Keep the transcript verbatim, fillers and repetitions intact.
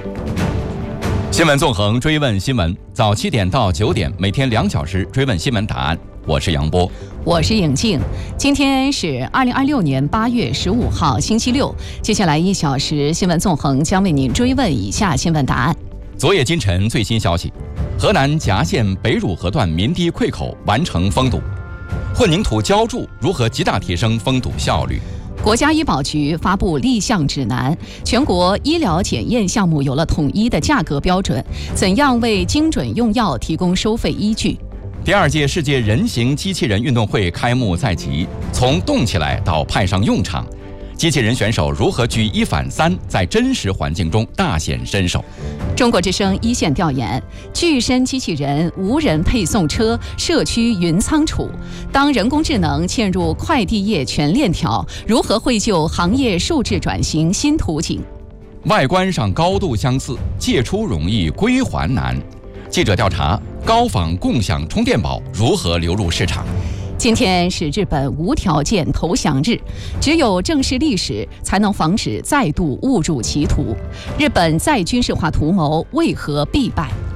新闻纵横，追问新闻，早七点到九点，每天两小时追问新闻答案。我是杨波， 我是颖静。今天是二零二六年八月十五号，星期六。接下来一小时，新闻纵横将为您追问以下新闻答案。 昨夜今晨最新消息：河南夹县北汝河段民堤溃口完成封堵，混凝土浇筑如何极大提升封堵效率？ 国家医保局发布立项指南，全国医疗检验项目有了统一的价格标准，怎样为精准用药提供收费依据？ 第二届世界人形机器人运动会开幕在即，从动起来到派上用场，机器人选手如何举一反三，在真实环境中大显身手？ 中国之声一线调研：巨身机器人、无人配送车、社区云仓储。当人工智能嵌入快递业全链条，如何绘就行业数字转型新图景？ 外观上高度相似，借出容易归还难。记者调查：高仿共享充电宝如何流入市场？ 今天是日本无条件投降日，只有正视历史，才能防止再度误入歧途。日本再军事化图谋为何必败？